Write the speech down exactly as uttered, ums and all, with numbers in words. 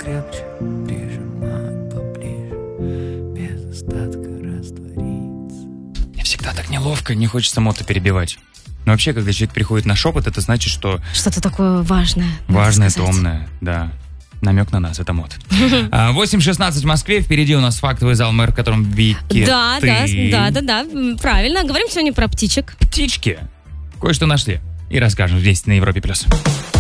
крепче, прижимают поближе, без остатка раствориться. Мне всегда так неловко, не хочется мото перебивать. Но вообще, когда человек приходит на шепот, это значит, что... Что-то такое важное. Важное, томное, да. Намек на нас, это мод. восемь шестнадцать в Москве, впереди у нас фактовый зал, мэр, в котором Вики, Да, ты... да, да, да, да, правильно. Говорим сегодня про птичек. Птички. Кое-что нашли. И расскажем здесь, на Европе+. плюс.